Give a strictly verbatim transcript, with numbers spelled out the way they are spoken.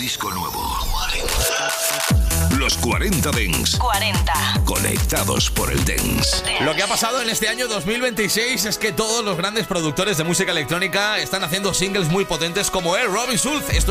disco nuevo. Los cuarenta Dance. cuarenta. Conectados por el Dance. Lo que ha pasado en este año dos mil veintiséis es que todos los grandes productores de música electrónica están haciendo singles muy potentes como el Robin Schulz. Esto